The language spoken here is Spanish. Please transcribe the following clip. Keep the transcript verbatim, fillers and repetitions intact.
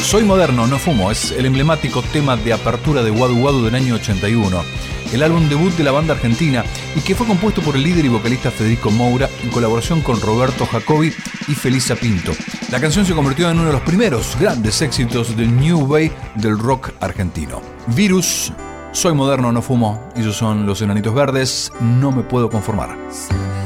Soy moderno, no fumo es el emblemático tema de apertura de Wadu Wadu del año ochenta y uno, el álbum debut de la banda argentina y que fue compuesto por el líder y vocalista Federico Moura en colaboración con Roberto Jacobi y Felisa Pinto. La canción se convirtió en uno de los primeros grandes éxitos del New Wave del rock argentino. Virus, Soy moderno, no fumo, ellos son los Enanitos Verdes, No me puedo conformar.